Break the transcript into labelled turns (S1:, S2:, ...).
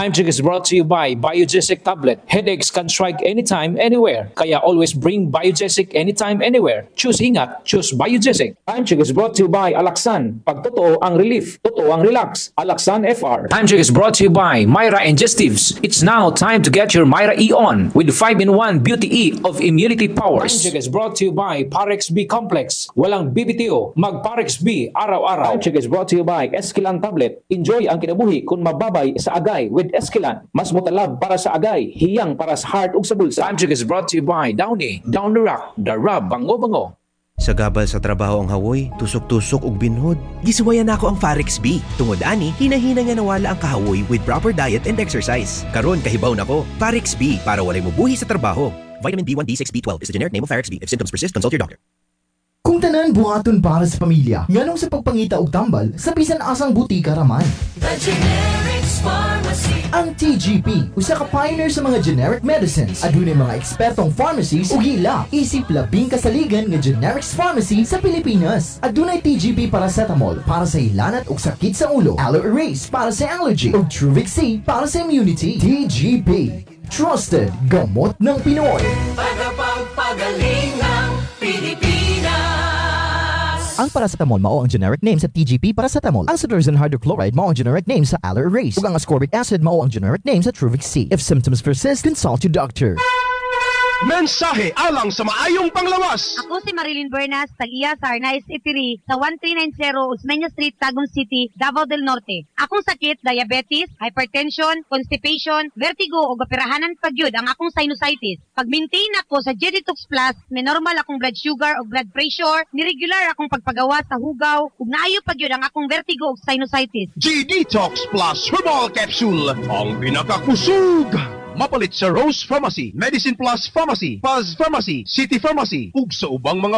S1: Time check is brought to you by Biogesic Tablet. Headaches can strike anytime, anywhere. Kaya always bring Biogesic anytime, anywhere. Choose ingat, choose Biogesic. Time check is brought to you by Alaxan. Pag totoo ang relief, totoo ang relax. Alaxan FR. Time check is brought to you by Myra Ingestives. It's now time to get your Myra E on with 5-in-1 Beauty E of Immunity Powers. Time check is brought to you by Parex B Complex. Walang BBTO, mag Parex B araw-araw. Time check is brought to you by Esquilan Tablet. Enjoy ang kinabuhi kung mababay sa agay with Esquilan. Mas mutalab para sa agay, hiyang para sa heart ug sa bulsa. Time check is brought to you by Downy, Down the Rock, the Rub, bango-bango.
S2: Sa gabal sa trabaho ang hawoy, tusok-tusok ug binhod.
S3: Gisuwayan nako ang Farex B. Tungod ani, hinahina nga nawala ang kahawoy with proper diet and exercise. Karon kahibaw nako, Farex B para walay mobuhi sa trabaho. Vitamin B1, B6, B12 is the generic name of Farex B. If symptoms persist, consult your doctor.
S4: Kung tanan buhaton para sa pamilya, nganong sa pagpangita og tambal, sa bisan asang butika raman.
S5: The Generics Pharmacy.
S4: Ang TGP, usa ka pioneer sa mga generic medicines. Adunay mga ekspertong pharmacies ug ila isip labing kasaligan nga generics pharmacy sa Pilipinas. Adunay TGP paracetamol para sa ilanat ug sakit sa ulo, Aloe Erase para sa allergy ug Truvix C para sa immunity. TGP, trusted gamot ng Pinoy.
S5: Tagapagpagaling ng Pilipinas.
S4: Ang paracetamol mao ang generic name sa TGP paracetamol. Ang cetirizine hydrochloride mao ang generic name sa Aloe Erase. Ug ang ascorbic acid mao ang generic name sa Truvix C. If symptoms persist, consult your doctor.
S6: Mensahe alang sa maayong panglawas.
S7: Ako si Marilyn Buenas, tag-iya sa Arnaiz Eatery sa 1390 Osmeña Street, Tagum City, Davao del Norte. Akong sakit, diabetes, hypertension, constipation, vertigo o operahanan pagyud ang akong sinusitis. Pag-maintain ako sa G-Detox Plus, may normal akong blood sugar o blood pressure, ni-regular akong pagpagawa sa hugaw, ug naayo pagyud ang akong vertigo o sinusitis.
S6: G-Detox Plus Herbal Capsule, ang pinakakusog. Mapalit sa Rose Pharmacy, Medicine Plus Pharmacy, Paz Pharmacy, City Pharmacy, ug sa ubang mga